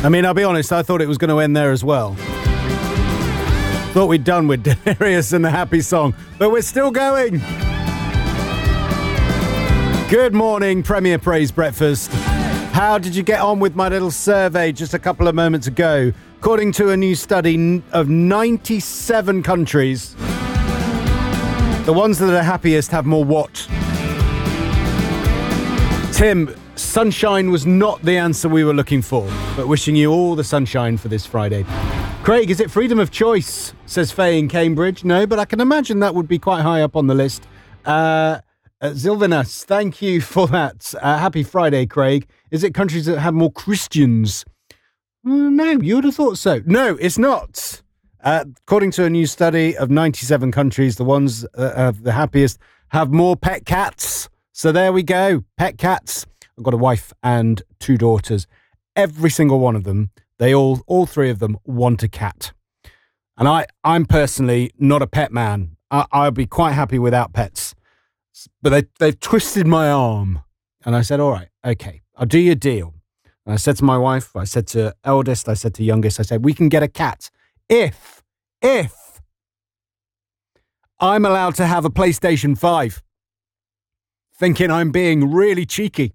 I mean, I'll be honest, I thought it was going to end there as well. Thought we'd done with Delirious and the Happy Song, but we're still going. Good morning, Premier Praise Breakfast. How did you get on with my little survey just a couple of moments ago? According to a new study of 97 countries, the ones that are happiest have more what? Tim, sunshine was not the answer we were looking for, but wishing you all the sunshine for this Friday. Craig, is it freedom of choice, says Faye in Cambridge? No, but I can imagine that would be quite high up on the list. Zilvanas, thank you for that. Happy Friday, Craig. Is it countries that have more Christians? No, you would have thought so. No, it's not. According to a new study of 97 countries, the ones that are the happiest have more pet cats. So there we go, pet cats. I've got a wife and 2 daughters. Every single one of them, all 3 of them want a cat. And I'm personally not a pet man. I'd be quite happy without pets. But they've twisted my arm. And I said, all right, okay, I'll do your deal. And I said to my wife, I said to eldest, I said to youngest, I said, we can get a cat if I'm allowed to have a PlayStation 5. Thinking I'm being really cheeky.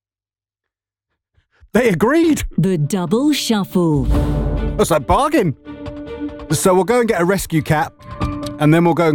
They agreed. The double shuffle. That's a bargain. So we'll go and get a rescue cat, and then we'll go and